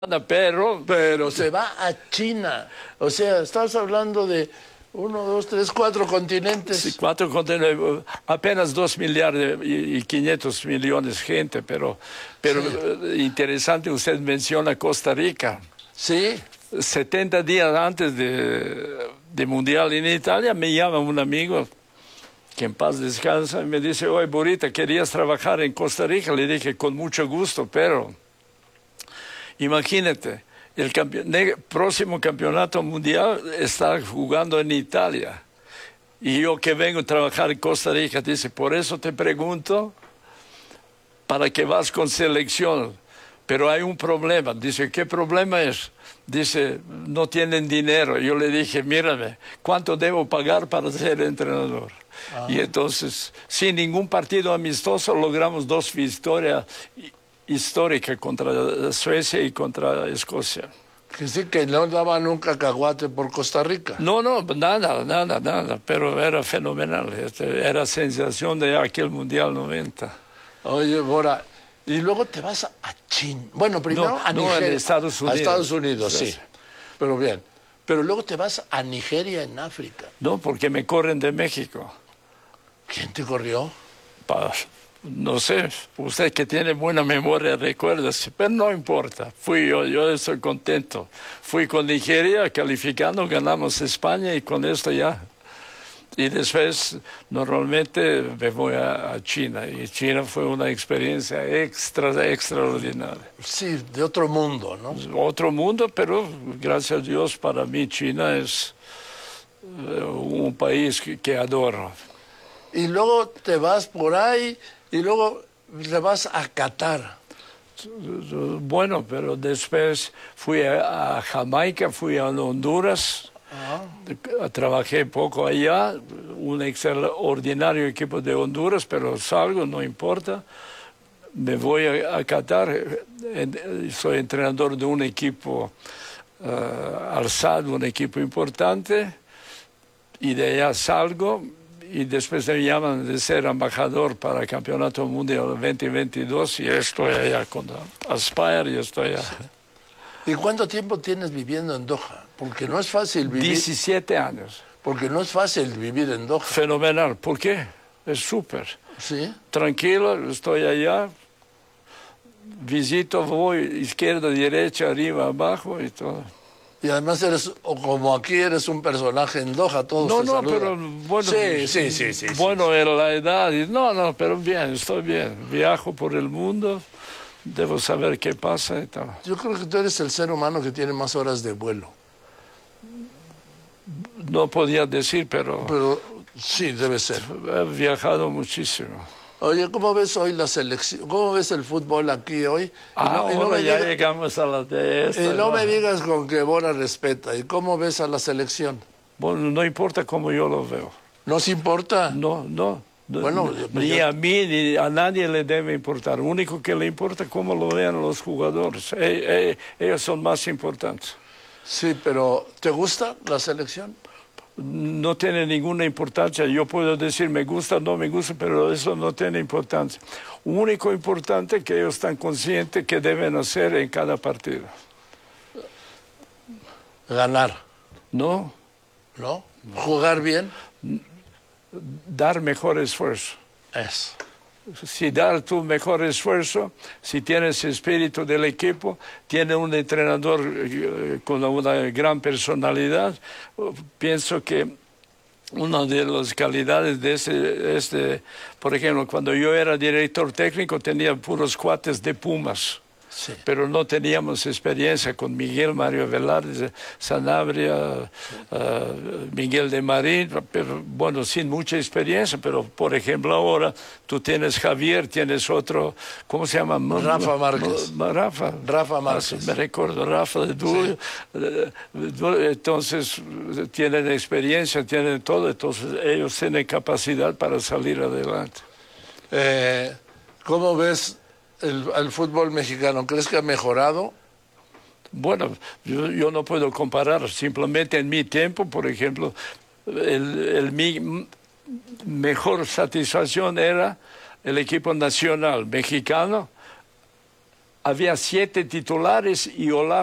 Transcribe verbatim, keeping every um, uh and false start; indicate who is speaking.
Speaker 1: pero...
Speaker 2: Pero se va a China. O sea, estás hablando de uno, dos, tres, cuatro continentes.
Speaker 1: Sí, cuatro continentes, apenas dos millardos y quinientos millones de gente, pero, pero sí. Interesante, usted menciona Costa Rica.
Speaker 2: Sí.
Speaker 1: setenta días antes de, de Mundial en Italia, me llama un amigo que en paz descansa y me dice, oye, Burita, ¿querías trabajar en Costa Rica? Le dije, con mucho gusto, pero imagínate, el campe próximo campeonato mundial está jugando en Italia. Y yo que vengo a trabajar en Costa Rica, dice, por eso te pregunto, ¿para qué vas con selección? Pero hay un problema. Dice, ¿qué problema es? Dice, no tienen dinero. Yo le dije, mírame, ¿cuánto debo pagar para ser entrenador? Ah. Y entonces, sin ningún partido amistoso, logramos dos victorias históricas contra Suecia y contra Escocia.
Speaker 2: Que sí, que no daban un cacahuate por Costa Rica.
Speaker 1: No, no, nada, nada, nada, pero era fenomenal. Era sensación de aquel Mundial noventa.
Speaker 2: Oye, Bora, y luego te vas a China. Bueno, primero
Speaker 1: no,
Speaker 2: a Nigeria.
Speaker 1: No, a Estados Unidos.
Speaker 2: A Estados Unidos, sí.
Speaker 1: sí.
Speaker 2: Pero bien. Pero luego te vas a Nigeria, en África.
Speaker 1: No, porque me corren de México.
Speaker 2: ¿Quién te corrió?
Speaker 1: Pa, no sé, usted que tiene buena memoria recuerda, pero no importa. Fui yo, yo estoy contento. Fui con Nigeria, calificando, ganamos España y con esto ya. Y después, normalmente me voy a, a China. Y China fue una experiencia extra, extraordinaria.
Speaker 2: Sí, de otro mundo, ¿no?
Speaker 1: Otro mundo, pero gracias a Dios, para mí China es uh, un país que, que adoro.
Speaker 2: Y luego te vas por ahí y luego te vas a Qatar.
Speaker 1: Bueno, pero después fui a, a Jamaica, fui a Honduras. Ah. Trabajé poco allá, un extraordinario equipo de Honduras, pero salgo, no importa. Me voy a, a Qatar, soy entrenador de un equipo uh, alzado, un equipo importante, y de allá salgo y después me llaman de ser embajador para el Campeonato Mundial veinte veintidós y estoy allá con Aspire y estoy allá.
Speaker 2: ¿Y cuánto tiempo tienes viviendo en Doha? Porque no es fácil vivir...
Speaker 1: diecisiete años.
Speaker 2: Porque no es fácil vivir en Doha.
Speaker 1: Fenomenal. ¿Por qué? Es súper.
Speaker 2: ¿Sí?
Speaker 1: Tranquilo, estoy allá, visito, voy izquierda, derecha, arriba, abajo y todo.
Speaker 2: Y además eres, o como aquí eres un personaje en Doha, todos
Speaker 1: No,
Speaker 2: te
Speaker 1: no,
Speaker 2: saludan.
Speaker 1: pero bueno...
Speaker 2: Sí, sí, sí, sí.
Speaker 1: Bueno,
Speaker 2: sí, sí.
Speaker 1: en la edad, y, no, no, pero bien, estoy bien. Viajo por el mundo, debo saber qué pasa y tal.
Speaker 2: Yo creo que tú eres el ser humano que tiene más horas de vuelo.
Speaker 1: No podía decir, pero...
Speaker 2: Pero sí, debe ser.
Speaker 1: He viajado muchísimo.
Speaker 2: Oye, ¿cómo ves hoy la selección? ¿Cómo ves el fútbol aquí hoy?
Speaker 1: Ah, y no, y no me ya diga, llegamos a la de esta.
Speaker 2: Y no, no me digas con que Bora respeta. ¿Y cómo ves a la selección?
Speaker 1: Bueno, no importa cómo yo lo veo.
Speaker 2: ¿No se importa?
Speaker 1: No, no.
Speaker 2: Bueno,
Speaker 1: ni
Speaker 2: yo...
Speaker 1: a mí ni a nadie le debe importar. Lo único que le importa es cómo lo vean los jugadores. E, e, ellos son más importantes.
Speaker 2: Sí, pero ¿te gusta la selección?
Speaker 1: No tiene ninguna importancia. Yo puedo decir me gusta o no me gusta, pero eso no tiene importancia. Lo único importante es que ellos están conscientes que deben hacer en cada partido.
Speaker 2: Ganar.
Speaker 1: ¿No?
Speaker 2: ¿No? ¿Jugar bien?
Speaker 1: Dar mejor esfuerzo.
Speaker 2: Eso.
Speaker 1: Si dar tu mejor esfuerzo, si tienes espíritu del equipo, tienes un entrenador con una gran personalidad, pienso que una de las calidades de este, este, por ejemplo, cuando yo era director técnico tenía puros cuates de Pumas. Sí. Pero no teníamos experiencia con Miguel, Mario Velarde, Sanabria, sí. uh, Miguel de Marín, pero bueno, sin mucha experiencia, pero por ejemplo ahora tú tienes Javier, tienes otro, ¿cómo se llama?
Speaker 2: Rafa Márquez.
Speaker 1: Rafa.
Speaker 2: Rafa Márquez.
Speaker 1: Me recuerdo, Rafa de Dulio. Sí. Entonces tienen experiencia, tienen todo, entonces ellos tienen capacidad para salir adelante.
Speaker 2: Eh, ¿Cómo ves El, el fútbol mexicano? ¿Crees que ha mejorado?
Speaker 1: Bueno, yo, yo no puedo comparar. Simplemente en mi tiempo, por ejemplo, el, el, mi mejor satisfacción era el equipo nacional mexicano había siete titulares y Olaf